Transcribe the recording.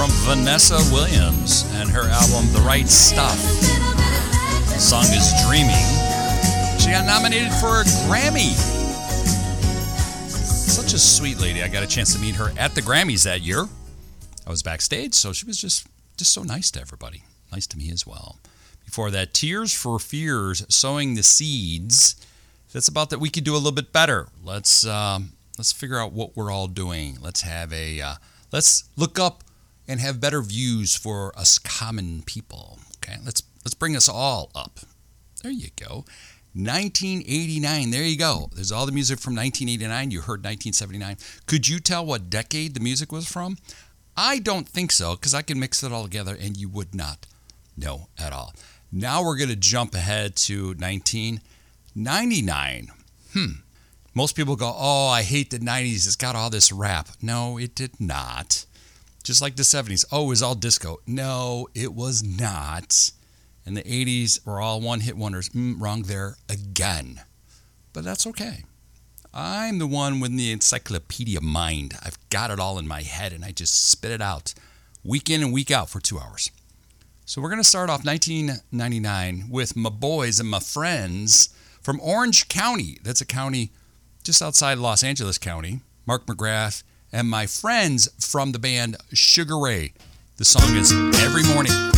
from Vanessa Williams and her album The Right Stuff. The song is Dreaming. She got nominated for a Grammy. Such a sweet lady. I got a chance to meet her at the Grammys that year. I was backstage, so she was just so nice to everybody. Nice to me as well. Before that, Tears for Fears, Sowing the Seeds. That's about that we could do a little bit better. Let's figure out what we're all doing. Let's have let's look up and have better views for us common people. Okay, let's bring us all up. There you go. 1989. There you go. There's all the music from 1989. You heard 1979. Could you tell what decade the music was from? I don't think so, because I can mix it all together and you would not know at all. Now we're going to jump ahead to 1999. Most people go, oh, I hate the 90s. It's got all this rap. No, it did not. Just like the 70s. Oh, it was all disco. No, it was not. And the 80s were all one-hit wonders. Wrong there again. But that's okay. I'm the one with the encyclopedia mind. I've got it all in my head, and I just spit it out week in and week out for 2 hours. So we're going to start off 1999 with my boys and my friends from Orange County. That's a county just outside Los Angeles County. Mark McGrath and my friends from the band Sugar Ray. The song is Every Morning.